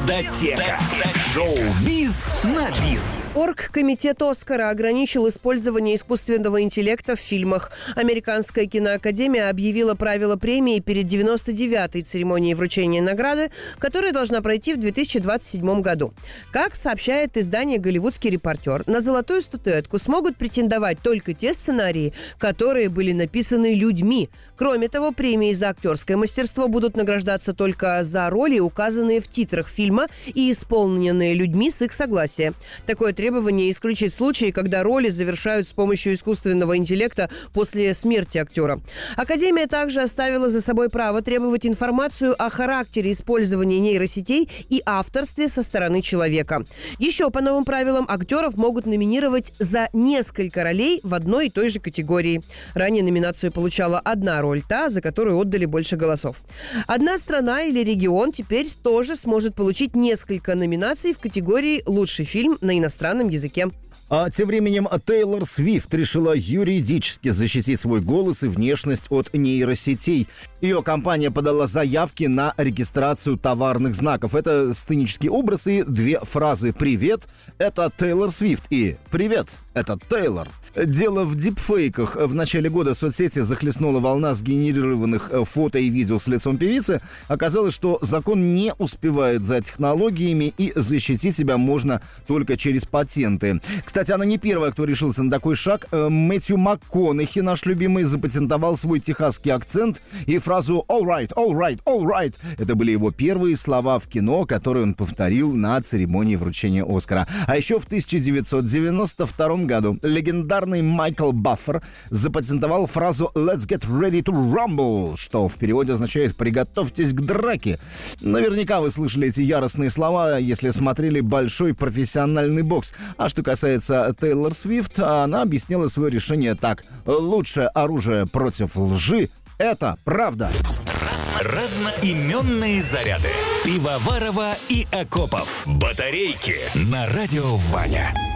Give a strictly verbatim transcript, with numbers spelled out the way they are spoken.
Звездотека. Шоу-биз на бис. Оргкомитет Оскара ограничил использование искусственного интеллекта в фильмах. Американская киноакадемия объявила правила премии перед девяносто девятой церемонией вручения награды, которая должна пройти в две тысячи двадцать седьмом году. Как сообщает издание «Голливудский репортер», на золотую статуэтку смогут претендовать только те сценарии, которые были написаны людьми. Кроме того, премии за актерское мастерство будут награждаться только за роли, указанные в титрах фильма и исполненные людьми с их согласия. Такое требование исключит случаи, когда роли завершают с помощью искусственного интеллекта после смерти актера. Академия также оставила за собой право требовать информацию о характере использования нейросетей и авторстве со стороны человека. Еще по новым правилам актеров могут номинировать за несколько ролей в одной и той же категории. Ранее номинацию получала одна роль, та, за которую отдали больше голосов. Одна страна или регион теперь тоже сможет получить несколько номинаций в категории «Лучший фильм на иностранном языке». А тем временем Тейлор Свифт решила юридически защитить свой голос и внешность от нейросетей. Ее компания подала заявки на регистрацию товарных знаков. Это сценический образ и две фразы: «Привет, это Тейлор Свифт» и «Привет, это Тейлор». Дело в дипфейках. В начале года соцсети захлестнула волна сгенерированных фото и видео с лицом певицы. Оказалось, что закон не успевает за технологиями, и защитить себя можно только через патенты. Кстати, она не первая, кто решился на такой шаг. Мэтью МакКонахи, наш любимый, запатентовал свой техасский акцент и фразу «all right, all right, all right». Это были его первые слова в кино, которые он повторил на церемонии вручения Оскара. А еще в тысяча девятьсот девяносто втором году легендарный Майкл Баффер запатентовал фразу «let's get ready to rumble», что в переводе означает «приготовьтесь к драке». Наверняка вы слышали эти яростные слова, если смотрели большой профессиональный бокс. А что касается Тейлор Свифт, она объяснила свое решение так: лучшее оружие против лжи — это правда. Разноименные заряды. Пивоварова и Акопов. Батарейки на радио Ваня.